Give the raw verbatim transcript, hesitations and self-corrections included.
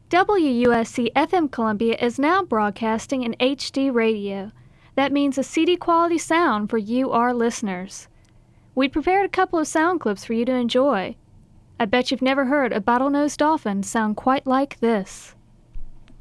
W U S C F M Columbia is now broadcasting in H D radio. That means a C D quality sound for you, our listeners. We prepared a couple of sound clips for you to enjoy. I bet you've never heard a bottlenose dolphin sound quite like this.